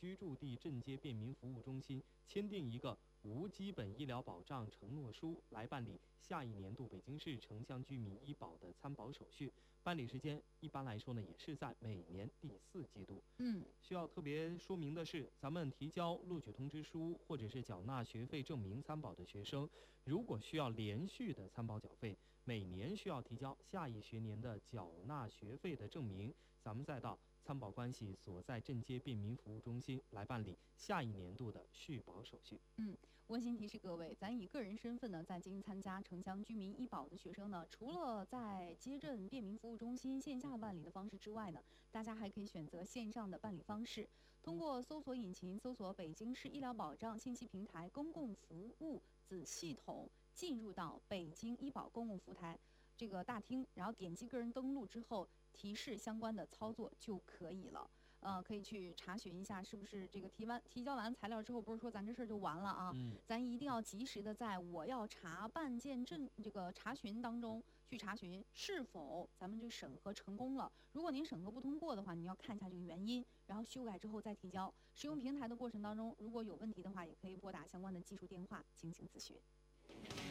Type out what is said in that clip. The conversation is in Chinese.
居住地镇街便民服务中心签订一个无基本医疗保障承诺书，来办理下一年度北京市城乡居民医保的参保手续。办理时间一般来说呢，也是在每年第4季度。需要特别说明的是，咱们提交录取通知书或者是缴纳学费证明参保的学生，如果需要连续的参保缴费，每年需要提交下一学年的缴纳学费的证明，咱们再到参保关系所在镇街便民服务中心来办理下一年度的续保手续。 温馨提示各位，咱以个人身份呢，在京参加城乡居民医保的学生呢，除了在街镇便民服务中心线下办理的方式之外呢，大家还可以选择线上的办理方式，通过搜索引擎搜索北京市医疗保障信息平台公共服务子系统，进入到北京医保公共服务台这个大厅，然后点击个人登录之后，提示相关的操作就可以了。可以去查询一下是不是这个提交完材料之后，不是说咱这事儿就完了啊，咱一定要及时的在我要查办件证这个查询当中去查询是否咱们这个审核成功了。如果您审核不通过的话，你要看一下这个原因，然后修改之后再提交。使用平台的过程当中，如果有问题的话，也可以拨打相关的技术电话进行咨询。